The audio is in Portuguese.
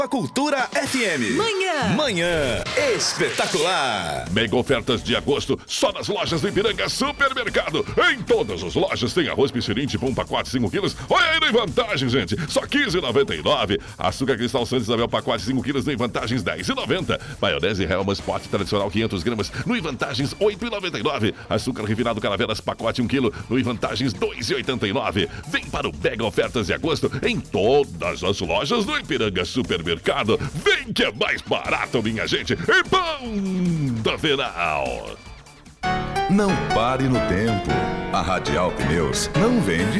Cultura FM. Manhã espetacular. Mega ofertas de agosto só nas lojas do Ipiranga Supermercado. Em todas as lojas tem arroz Pichirim tipo um pacote 5 quilos. Olha aí em vantagem, gente. Só R$15,99. Açúcar Cristal Santa Isabel pacote 5 quilos em vantagens R$10,90. Maionese Hellmann's pote tradicional 500 gramas no em vantagens R$8,99. Açúcar refinado Caravelas pacote 1 quilo no em vantagens R$2,89. Vem para o Mega ofertas de agosto em todas as lojas do Ipiranga Supermercado. Vem que é mais barato, minha gente. E ponto final. Não pare no tempo. A Radial Pneus não vende